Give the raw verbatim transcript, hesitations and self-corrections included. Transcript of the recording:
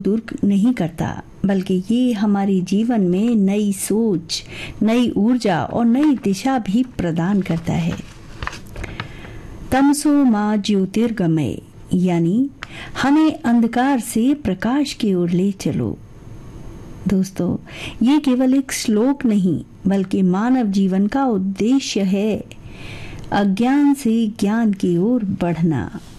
दूर नहीं करता, बल्कि ये हमारे जीवन में नई सोच, नई ऊर्जा और नई दिशा भी प्रदान करता है। तमसो मा ज्योतिर्गमय, यानी हमें अंधकार से प्रकाश की ओर ले चलो। दोस्तों, ये केवल एक श्लोक नहीं बल्कि मानव जीवन का उद्देश्य है, अज्ञान से ज्ञान की ओर बढ़ना।